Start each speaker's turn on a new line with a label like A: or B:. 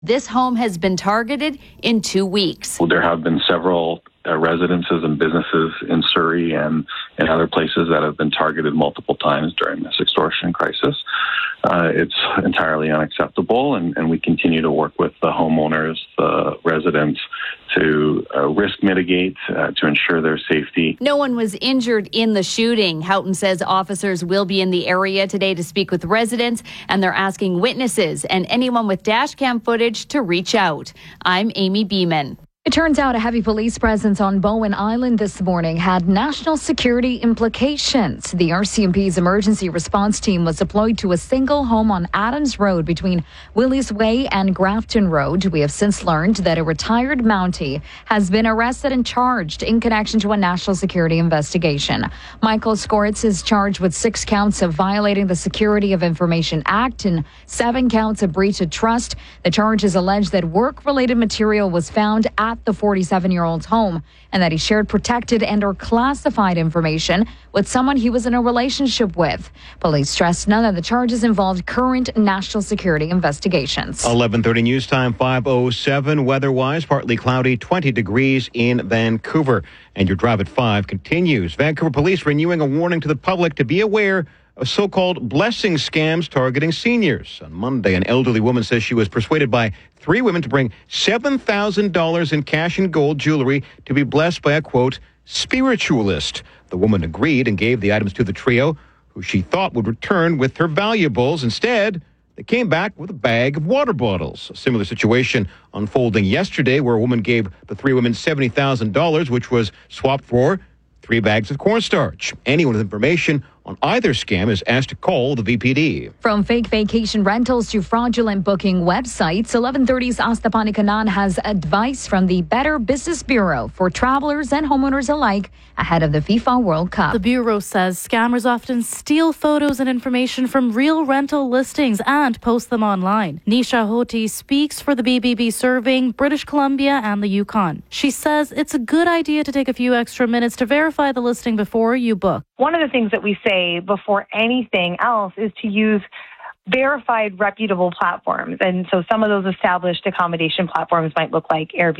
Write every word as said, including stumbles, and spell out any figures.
A: This home has been targeted in two weeks.
B: Well, there have been several uh, residences and businesses in Surrey and in other places that have been targeted multiple times during this extortion crisis. Uh, it's entirely unacceptable, and, and we continue to work with the homeowners, the residents, to uh, risk mitigate, uh, to ensure their safety.
A: No one was injured in the shooting. Houghton says officers will be in the area today to speak with residents, and they're asking witnesses and anyone with dash cam footage to reach out. I'm Amy Beeman.
C: It turns out a heavy police presence on Bowen Island this morning had national security implications. The R C M P's emergency response team was deployed to a single home on Adams Road between Willis Way and Grafton Road. We have since learned that a retired Mountie has been arrested and charged in connection to a national security investigation. Michael Skortz is charged with six counts of violating the Security of Information Act and seven counts of breach of trust. The charges allege that work-related material was found at the forty-seven-year-old's home and that he shared protected and or classified information with someone he was in a relationship with. Police stressed none of the charges involved current national security investigations.
D: eleven thirty news time, five oh seven. Weather-wise, partly cloudy, twenty degrees in Vancouver. And your drive at five continues. Vancouver police renewing a warning to the public to be aware of so-called blessing scams targeting seniors. On Monday, an elderly woman says she was persuaded by three women to bring seven thousand dollars in cash and gold jewelry to be blessed by a, quote, spiritualist. The woman agreed and gave the items to the trio, who she thought would return with her valuables. Instead, they came back with a bag of water bottles. A similar situation unfolding yesterday where a woman gave the three women seventy thousand dollars, which was swapped for three bags of cornstarch. Anyone with information on either scam is asked to call the V P D.
C: From fake vacation rentals to fraudulent booking websites, eleven thirty's Asta Panikanan has advice from the Better Business Bureau for travelers and homeowners alike ahead of the FIFA World Cup.
E: The Bureau says scammers often steal photos and information from real rental listings and post them online. Nisha Hoti speaks for the B B B serving British Columbia and the Yukon. She says it's a good idea to take a few extra minutes to verify the listing before you book.
F: One of the things that we say before anything else is to use verified, reputable platforms. And so some of those established accommodation platforms might look like Airbnb.